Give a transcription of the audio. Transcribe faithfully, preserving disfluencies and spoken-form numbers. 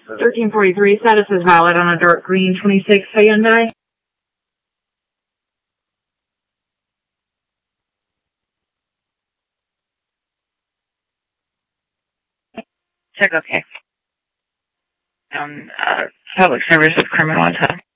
thirteen forty-three, status is valid on a dark green twenty-six Hyundai. Check okay. Um, uh, public service of criminal intel.